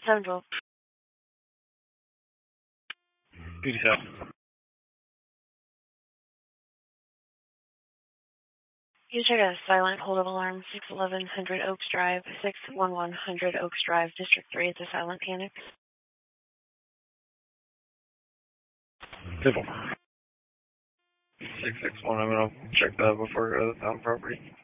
712. Beauty South. You check a silent hold of alarm 61100 Oaks Drive, 61100 Oaks Drive, District 3. It's a silent panic. Civil. 661, I'm going to check that before I go to the town property.